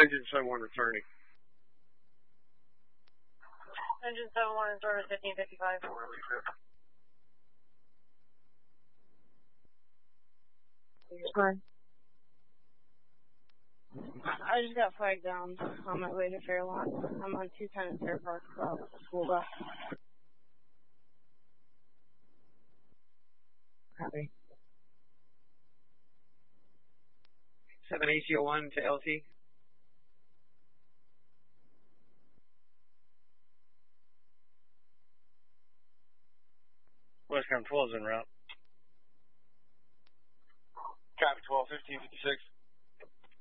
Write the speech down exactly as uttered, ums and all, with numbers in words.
Engine seven one returning. Engine seven one in service fifteen fifty-five. Fine. I just got flagged down on my way to Fairlawn. I'm on two ten at Fair Park, uh, school bus. Copy. seven A C O one to L T. Westcom twelve is en route. Copy twelve, fifteen fifty-six.